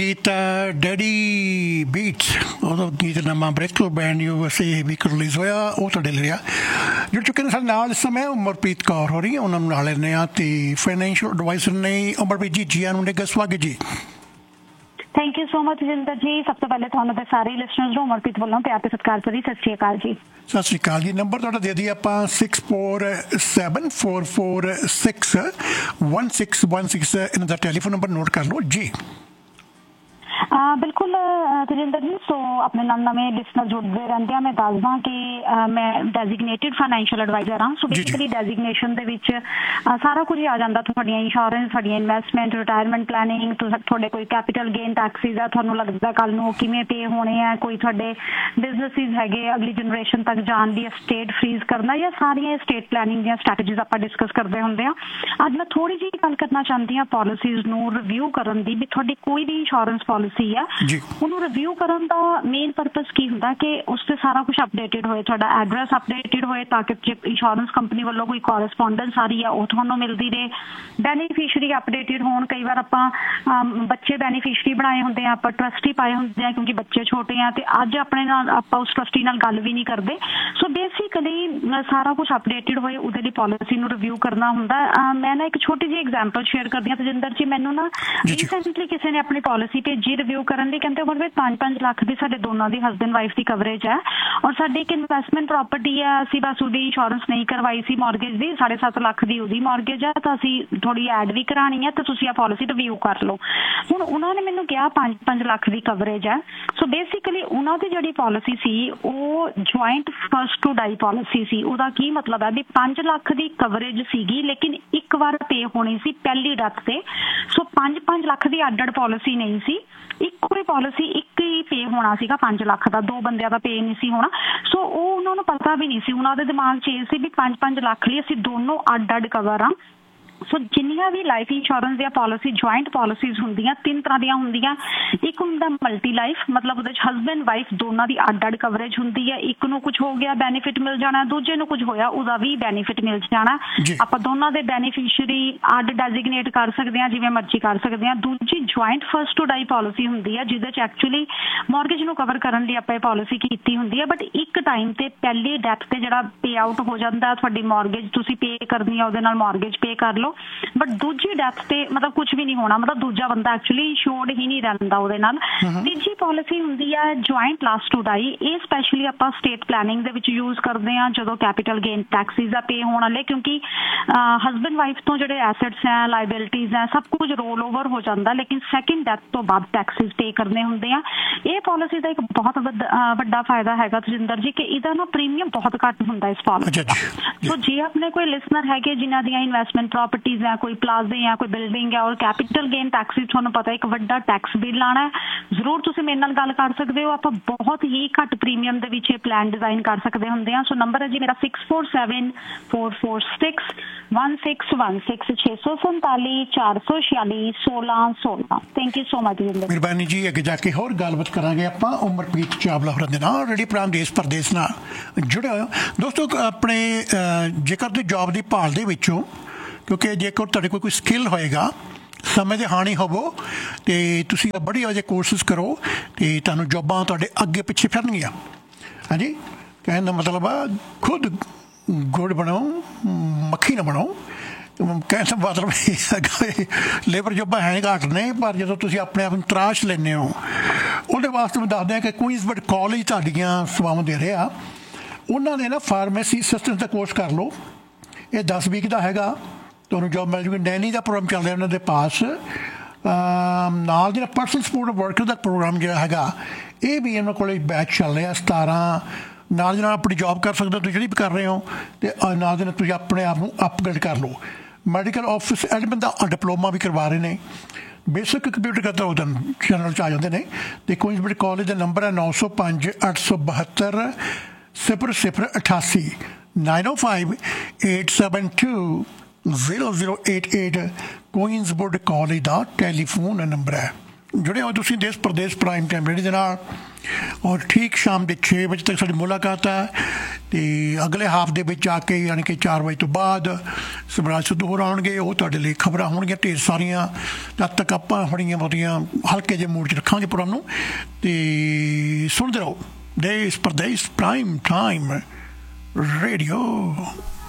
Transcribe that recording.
ਗੀਤ daddy beats ਉਹਦਾ ਗੀਤ ਨਵਾਂ ਬ੍ਰੇਕਥਰੂ ਬੈਂਡ USA ਵੀਕ ਰਿਲੀਜ਼ ਹੋਇਆ ਉਹ ਤੁਹਾਡੇ ਲਈ ਰਿਹਾ ਜੁੜ ਚੁੱਕੇ ਨੇ ਸਾਡੇ ਨਾਲ ਇਸ ਸਮੇਂ ਉਮਰਪ੍ਰੀਤ ਕੌਰ ਹੋ ਰਹੀ ਹੈ ਉਹਨਾਂ ਨੂੰ ਨਾਲ ਲੈਂਦੇ ਹਾਂ ਅਤੇ ਫਾਈਨੈਂਸ਼ੀਅਲ ਐਡਵਾਈਜ਼ਰ ਨੇ ਉਮਰਪ੍ਰੀਤ ਜੀ ਜੀ ਆਨੂੰ ਨੇ ਸਵਾਗਤ ਜੀ। Thank you so much Jinder ਜੀ। ਸਭ ਤੋਂ ਪਹਿਲੇ ਤੁਹਾਨੂੰ ਤੇ ਸਾਰੇ ਲਿਸਨਰਸ ਨੂੰ ਉਮਰਪ੍ਰੀਤ ਵੱਲੋਂ ਪਿਆਰ ਤੇ ਸਤਿਕਾਰ ਭਰੀ ਸਤਿ ਸ਼੍ਰੀ ਅਕਾਲ ਜੀ। ਸਤਿ ਸ਼੍ਰੀ ਅਕਾਲ ਜੀ। ਨੰਬਰ ਤੁਹਾਡਾ ਦੇ ਦਈਏ ਆਪਾਂ 6474461616 ਇਹਨਾਂ ਦਾ ਟੈਲੀਫੋਨ ਨੰਬਰ ਨੋਟ ਕਰ ਲਓ ਜੀ। ਬਿਲਕੁਲ ਤਜਿੰਦਰ ਜੀ। ਸੋ ਆਪਣੇ ਨਾਲ ਨਵੇਂ ਲਿਸਨਰ ਜੁੜਦੇ ਰਹਿੰਦੇ ਆ। ਮੈਂ ਦੱਸਦਾ ਕਿ ਮੈਂ ਡੈਜ਼ਿਗਨੇਟਿਡ ਫਾਈਨੈਂਸ਼ੀਅਲ ਐਡਵਾਈਜ਼ਰ ਹਾਂ। ਸੋ ਬੇਸਿਕਲੀ ਡੈਜ਼ਿਗਨੇਸ਼ਨ ਦੇ ਵਿੱਚ ਸਾਰਾ ਕੁਝ ਆ ਜਾਂਦਾ। ਤੁਹਾਡੀਆਂ ਇੰਸ਼ੋਰੈਂਸ, ਤੁਹਾਡੀਆਂ ਇਨਵੈਸਟਮੈਂਟ, ਰਿਟਾਇਰਮੈਂਟ ਪਲੈਨਿੰਗ, ਤੁਹਾਡੇ ਕੋਈ ਕੈਪੀਟਲ ਗੇਨ ਟੈਕਸਿਸ ਆ, ਤੁਹਾਨੂੰ ਲੱਗਦਾ ਕੱਲ ਨੂੰ ਕਿਵੇਂ ਪੇ ਹੋਣੇ ਆ, ਕੋਈ ਤੁਹਾਡੇ ਬਿਜ਼ਨਸਿਸ ਹੈਗੇ ਅਗਲੀ ਜਨਰੇਸ਼ਨ ਤੱਕ ਜਾਣ ਦੀ ਸਟੇਟ ਫਰੀਜ਼ ਕਰਨਾ, ਜਾਂ ਸਾਰੀਆਂ ਸਟੇਟ ਪਲੈਨਿੰਗ ਦੀਆਂ ਸਟ੍ਰੈਟਜੀਜ਼ ਆਪਾਂ ਡਿਸਕਸ ਕਰਦੇ ਹੁੰਦੇ ਆ। ਅੱਜ ਮੈਂ ਥੋੜੀ ਜਿਹੀ ਗੱਲ ਕਰਨਾ ਚਾਹੁੰਦੀ ਹਾਂ ਪੋਲਿਸੀਜ਼ ਨੂੰ ਰਿਵਿਊ ਕਰਨ ਦੀ। ਵੀ ਤੁਹਾਡੀ ਕੋਈ ਵੀ ਇੰਸ਼ੋਰੈਂਸ ਪੋਲਿਸੀ ਆ ਉਹਨੂੰ ਰਿਵਿਊ ਕਰਨ ਦਾ ਮੇਨ ਪਰਪਸ ਕੀ ਹੁੰਦਾ ਕਿ ਉਸ ਤੇ ਸਾਰਾ ਕੁਝ ਅਪਡੇਟਡ ਹੋਏ, ਤੁਹਾਡਾ ਐਡਰੈਸ ਅਪਡੇਟਡ ਹੋਏ, ਤਾਂ ਕਿ ਜੇ ਇੰਸ਼ੋਰੈਂਸ ਕੰਪਨੀ ਵੱਲੋਂ ਕੋਈ ਕੋਰਸਪੋਂਡੈਂਸ ਆ ਰਹੀ ਆ ਉਹ ਤੁਹਾਨੂੰ ਮਿਲਦੀ ਰਹੇ। ਬੈਨੀਫਿਸ਼ਰੀ ਅਪਡੇਟਡ ਹੋਣ। ਕਈ ਵਾਰ ਆਪਾਂ ਬੱਚੇ ਬੈਨੀਫਿਸ਼ਰੀ ਬਣਾਏ ਹੁੰਦੇ ਆ, ਆਪਾਂ ਟਰਸਟੀ ਪਾਏ ਹੁੰਦੇ ਆ ਕਿਉਂਕਿ ਬੱਚੇ ਛੋਟੇ ਆ ਤੇ ਅੱਜ ਆਪਣੇ ਨਾਲ ਆਪਾਂ ਉਸ ਟਰਸਟੀ ਨਾਲ ਗੱਲ ਵੀ ਨਹੀਂ ਕਰਦੇ। ਸੋ ਬੇਸਿਕਲੀ ਸਾਰਾ ਕੁਝ ਅਪਡੇਟਡ ਹੋਏ ਉਹਦੇ ਲਈ ਪੋਲਿਸੀ ਨੂੰ ਰਿਵਿਊ ਕਰਨਾ ਹੁੰਦਾ। ਮੈਂ ਨਾ ਇੱਕ ਛੋਟੀ ਜਿਹੀ ਐਗਜ਼ਾਮਪਲ ਸ਼ੇਅਰ ਕਰਦੀ ਹਾਂ ਤਜਿੰਦਰ ਜੀ। ਮੈਨੂੰ ਨਾ ਰੀਸੈਂਟਲੀ ਕਿਸੇ ਨੇ ਆਪਣੀ ਪੋਲਿਸੀ ਭੇਜੀ ਰਿਵਿਊ ਕਰਨ ਲਈ। ਕਹਿੰਦੇ ਉਹਦੇ ਵਿੱਚ 5-5 ਲੱਖ ਦੀ ਸਾਡੇ ਦੋਨਾਂ ਦੀ ਹਸਬੈਂਡ ਵਾਈਫ ਦੀ ਕਵਰੇਜ ਹੈ ਔਰ ਸਾਡੀ ਇੱਕ ਇਨਵੈਸਟਮੈਂਟ ਪ੍ਰਾਪਰਟੀ ਹੈ। ਅਸੀਂ ਬਸ ਉਹਦੀ ਇੰਸ਼ੋਰੈਂਸ ਨਹੀਂ ਕਰਵਾਈ ਸੀ ਮੌਰਗੇਜ ਦੀ। 7.5 ਲੱਖ ਦੀ ਉਹਦੀ ਮੌਰਗੇਜ ਹੈ ਤਾਂ ਅਸੀਂ ਥੋੜੀ ਐਡ ਵੀ ਕਰਾਣੀ ਹੈ ਤੇ ਤੁਸੀਂ ਆ ਪੋਲਿਸੀ ਰਿਵਿਊ ਕਰ ਲਓ। ਹੁਣ ਉਹਨਾਂ ਨੇ ਮੈਨੂੰ ਕਿਹਾ 5-5 ਲੱਖ ਦੀ ਕਵਰੇਜ ਹੈ। ਸੋ ਬੇਸਿਕਲੀ ਉਹਨਾਂ ਦੀ ਜਿਹੜੀ ਪੋਲਿਸੀ ਸੀ ਉਹ joint first to dye policy ਸੀ। ਉਹਦਾ ਕੀ ਮਤਲਬ ਹੈ ਵੀ 5 ਲੱਖ ਦੀ ਕਵਰੇਜ ਸੀਗੀ ਲੇਕਿਨ ਇੱਕ ਵਾਰ ਪੇ ਹੋਣੀ ਸੀ ਪਹਿਲੀ ਡੈਥ ਤੇ। ਸੋ 5-5 ਲੱਖ ਦੀ ਅੱਡ-ਅੱਡ ਪੋਲਿਸੀ ਨਹੀਂ ਸੀ, ਇੱਕੋ ਹੀ ਪੋਲਿਸੀ ਇੱਕ ਹੀ ਪੇ ਹੋਣਾ ਸੀਗਾ 5 ਲੱਖ ਦਾ। ਦੋ ਬੰਦਿਆਂ ਦਾ ਪੇ ਨਹੀਂ ਸੀ ਹੋਣਾ। ਸੋ ਉਹ ਉਹਨਾਂ ਨੂੰ ਪਤਾ ਵੀ ਨਹੀਂ ਸੀ। ਉਹਨਾਂ ਦੇ ਦਿਮਾਗ 'ਚ ਇਹ ਸੀ ਵੀ 5-5 ਲੱਖ ਲਈ ਅਸੀਂ ਦੋਨੋਂ ਅੱਡ-ਅੱਡ ਕਵਰ ਆ। ਸੋ ਜਿੰਨੀਆਂ ਵੀ ਲਾਈਫ ਇੰਸ਼ੋਰੈਂਸ ਦੀਆਂ ਪੋਲਿਸੀ ਜੁਆਇੰਟ ਪੋਲਿਸੀਜ਼ ਹੁੰਦੀਆਂ 3 ਤਰ੍ਹਾਂ ਦੀਆਂ ਹੁੰਦੀਆਂ। ਇੱਕ ਹੁੰਦਾ ਮਲਟੀ ਲਾਈਫ, ਮਤਲਬ ਉਹਦੇ 'ਚ ਹਸਬੈਂਡ ਵਾਈਫ ਦੋਨਾਂ ਦੀ ਅੱਡ-ਅੱਡ ਕਵਰੇਜ ਹੁੰਦੀ ਹੈ। ਇੱਕ ਨੂੰ ਕੁਝ ਹੋ ਗਿਆ ਬੈਨੀਫਿਟ ਮਿਲ ਜਾਣਾ, ਦੂਜੇ ਨੂੰ ਕੁਝ ਹੋਇਆ ਉਹਦਾ ਵੀ ਬੈਨੀਫਿਟ ਮਿਲ ਜਾਣਾ। ਆਪਾਂ ਦੋਨਾਂ ਦੇ ਬੈਨੀਫਿਸ਼ਰੀ ਅੱਡ ਡੈਜ਼ਿਗਨੇਟ ਕਰ ਸਕਦੇ ਹਾਂ, ਜਿਵੇਂ ਮਰਜ਼ੀ ਕਰ ਸਕਦੇ ਹਾਂ। ਦੂਜੀ joint first to dye policy ਹੁੰਦੀ ਹੈ ਜਿਹਦੇ 'ਚ ਐਕਚੁਅਲੀ ਮੌਰਗੇਜ ਨੂੰ ਕਵਰ ਕਰਨ ਲਈ ਆਪਾਂ ਇਹ ਪੋਲਿਸੀ ਕੀਤੀ ਹੁੰਦੀ ਹੈ। ਬਟ ਇੱਕ ਟਾਈਮ ਤੇ ਪਹਿਲੀ ਡੈਥ ਤੇ ਜਿਹੜਾ ਪੇ ਆਊਟ ਹੋ ਜਾਂਦਾ, ਤੁਹਾਡੀ ਮੌਰਗੇਜ ਤੁਸੀਂ ਪੇ ਕਰਨੀ ਆ ਉਹਦੇ ਨਾਲ ਮੌਰਗੇਜ ਪੇ ਕਰ ਲਓ। ਬਟ ਦੂਜੀ ਡੈਥ ਤੇ ਮਤਲਬ ਕੁਝ ਵੀ ਨਹੀਂ ਹੋਣਾ, ਮਤਲਬ ਦੂਜਾ ਬੰਦਾ ਐਕਚੁਅਲੀ ਇੰਸ਼ੋਰਡ ਹੀ ਨਹੀਂ ਰਹਿੰਦਾ ਉਹਦੇ ਨਾਲ। ਤੀਜੀ ਪੋਲਿਸੀ ਹੁੰਦੀ ਹੈ ਜੁਆਇੰਟ ਲਾਸਟ ਟੂ ਡਾਈ। ਇਹ ਸਪੈਸ਼ਲੀ ਆਪਾਂ ਸਟੇਟ ਪਲੈਨਿੰਗ ਦੇ ਵਿੱਚ ਯੂਜ਼ ਕਰਦੇ ਹਾਂ ਜਦੋਂ ਕੈਪੀਟਲ ਗੇਨ ਟੈਕਸਿਸ ਦਾ ਪੇ ਹੋਣ ਵਾਲੇ, ਕਿਉਂਕਿ ਹਸਬੈਂਡ ਵਾਈਫ ਤੋਂ ਜਿਹੜੇ ਐਸੈਟਸ ਹੈ, ਲਾਇਬਿਲਿਟੀਜ਼ ਹੈ, ਸਭ ਕੁਝ ਰੋਲ ਓਵਰ ਹੋ ਜਾਂਦਾ ਲੇਕਿਨ ਸੈਕਿੰਡ ਡੈਥ ਤੋਂ ਬਾਅਦ ਟੈਕਸਿਸ ਪੇ ਕਰਨੇ ਹੁੰਦੇ ਆ। ਇਹ ਪੋਲਿਸੀ ਦਾ ਇੱਕ ਬਹੁਤ ਵੱਡਾ ਫਾਇਦਾ ਹੈਗਾ ਤਜਿੰਦਰ ਜੀ ਕਿ ਇਹਦਾ ਨਾ ਪ੍ਰੀਮੀਅਮ ਬਹੁਤ ਘੱਟ ਹੁੰਦਾ ਇਸ ਪੋਲਿਸੀ ਦਾ। ਸੋ ਜੇ ਆਪਣੇ ਕੋਈ ਲਿਸਨਰ ਹੈਗੇ ਜਿਨ੍ਹਾਂ ਦੀਆਂ ਇਨਵੈਸਟਮੈਂਟ ਪ੍ਰਾਪਰਟੀਜ਼ ਹੈ, ਕੋਈ ਪਲਾਜ਼ੇ ਆ, ਕੋਈ ਬਿਲਡਿੰਗ ਹੈ ਔਰ ਕੈਪੀਟਲ ਗੇਨ ਟੈਕਸਿਸ ਤੁਹਾਨੂੰ ਪਤਾ ਇੱਕ ਵੱਡਾ ਟੈਕਸ ਬਿੱਲ ਆਉਣਾ ਹੈ, ਜ਼ਰੂਰ ਤੁਸੀਂ ਮੇਰੇ ਨਾਲ ਗੱਲ ਕਰ ਸਕਦੇ ਹੋ। ਆਪਾਂ ਬਹੁਤ ਹੀ ਘੱਟ ਪ੍ਰੀਮੀਅਮ ਦੇ ਵਿੱਚ ਇਹ ਪਲਾਨ ਡਿਜ਼ਾਈਨ ਕਰ ਸਕਦੇ ਹੁੰਦੇ ਹਾਂ। ਸੋ ਨੰਬਰ ਹੈ ਜੀ ਮੇਰਾ 6474461616 647 ਥੈਂਕ ਯੂ ਸੋ ਮਚ। ਮਿਹਰਬਾਨੀ ਜੀ। ਅੱਗੇ ਜਾ ਕੇ ਹੋਰ ਗੱਲਬਾਤ ਕਰਾਂਗੇ ਆਪਾਂ ਉਮਰਪ੍ਰੀਤ ਚਾਵਲਾ ਹੋਰਾਂ ਦੇ ਨਾਲ ਰੇਡੀਓ ਪ੍ਰੋਗਰਾਮ ਦੇਸ਼ ਪ੍ਰਦੇਸ਼ ਨਾਲ ਜੁੜੇ ਹੋਏ ਦੋਸਤੋ। ਆਪਣੇ ਜੇਕਰ ਤੁਸੀਂ ਜੋਬ ਦੀ ਭਾਲ ਦੇ ਵਿੱਚੋਂ, ਕਿਉਂਕਿ ਜੇਕਰ ਤੁਹਾਡੇ ਕੋਲ ਕੋਈ ਸਕਿੱਲ ਹੋਏਗਾ, ਸਮੇਂ ਦੇ ਹਾਣੀ ਹੋਵੋ ਅਤੇ ਤੁਸੀਂ ਬੜੀ ਜਿਹੇ ਕੋਰਸਿਸ ਕਰੋ ਅਤੇ ਤੁਹਾਨੂੰ ਜੋਬਾਂ ਤੁਹਾਡੇ ਅੱਗੇ ਪਿੱਛੇ ਫਿਰਨਗੀਆਂ। ਹਾਂਜੀ, ਕਹਿਣ ਦਾ ਮਤਲਬ ਆ ਖੁਦ ਗੁੜ ਬਣਾਓ ਮੱਖੀ ਨਾ ਬਣਾਓ। ਕਹਿਣ ਦਾ ਮਤਲਬ ਲੇਬਰ ਜੋਬਾਂ ਹੈ ਘੱਟ ਨੇ, ਪਰ ਜਦੋਂ ਤੁਸੀਂ ਆਪਣੇ ਆਪ ਨੂੰ ਤਰਾਸ਼ ਲੈਂਦੇ ਹੋ ਉਹਦੇ ਵਾਸਤੇ ਮੈਂ ਦੱਸਦਾ ਕਿ ਕੁਈਨਜ਼ਬਰਗ ਕਾਲਜ ਤੁਹਾਡੀਆਂ ਸੇਵਾਵਾਂ ਦੇ ਰਿਹਾ। ਉਹਨਾਂ ਨੇ ਨਾ ਫਾਰਮੇਸੀ ਅਸਿਸਟੈਂਟ ਦਾ ਕੋਰਸ ਕਰ ਲਓ। ਇਹ 10 ਵੀਕ ਦਾ ਹੈਗਾ, ਤੁਹਾਨੂੰ ਜੋਬ ਮਿਲ ਜੂਗੀ। ਨੈਨੀ ਦਾ ਪ੍ਰੋਗਰਾਮ ਚੱਲ ਰਿਹਾ ਉਹਨਾਂ ਦੇ ਪਾਸ। ਨਾਲ ਜਿਹੜਾ ਪਰਸਨਲ ਸਪੋਰਟ ਵਰਕਰ ਦਾ ਪ੍ਰੋਗਰਾਮ ਜਿਹੜਾ ਹੈਗਾ ਇਹ ਵੀ ਇਹਨਾਂ ਕੋਲ ਬੈਚ ਚੱਲ ਰਿਹਾ 17। ਨਾਲ ਦੀ ਨਾਲ ਆਪਣੀ ਜੋਬ ਕਰ ਸਕਦੇ ਹੋ ਤੁਸੀਂ ਜਿਹੜੀ ਵੀ ਕਰ ਰਹੇ ਹੋ, ਅਤੇ ਨਾਲ ਦੀ ਨਾਲ ਤੁਸੀਂ ਆਪਣੇ ਆਪ ਨੂੰ ਅਪਗ੍ਰੇਡ ਕਰ ਲਓ। ਮੈਡੀਕਲ ਆਫਿਸ ਐਡਮਿਨ ਦਾ ਡਿਪਲੋਮਾ ਵੀ ਕਰਵਾ ਰਹੇ ਨੇ। ਬੇਸਿਕ ਕੰਪਿਊਟਰ ਕਰਦਾ ਉਹਦਾ ਚੈਨਲ 'ਚ ਆ ਜਾਂਦੇ ਨੇ। ਅਤੇ ਕੁਈਨਜ਼ਬਰਗ ਕਾਲਜ ਦਾ ਨੰਬਰ ਹੈ 9058720088 9058720088 ਕੁਈਨਜ਼ਬਰਗ ਕਾਲਜ ਦਾ ਟੈਲੀਫੋਨ ਨੰਬਰ ਹੈ। जुड़े हो तुसीं देश प्रदेश प्राइम टाइम रेडियो दे नाल और ठीक शाम के 6 बजे तक साडी मुलाकात है तो अगले हाफ दे विच आके यानी कि 4 बजे तो बाद सबराज सिद्धू होर आउणगे वो तुहाडे लई खबरां होणगीਆਂ ढेर सारियां जद तक आपां थोड़ियां बहुतियां हल्के जे मूड च रखांगे प्रोग्राम नूं ते सुणदे रहो देश प्रदेश प्राइम टाइम रेडियो।